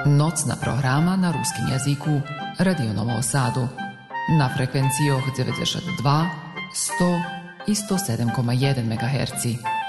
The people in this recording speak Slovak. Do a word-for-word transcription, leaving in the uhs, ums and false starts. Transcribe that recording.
Nocna programa na ruskim jeziku Radio Novom Sadu na frekvenciji devedeset dva, sto i sto sedam zarez jedan megaherca.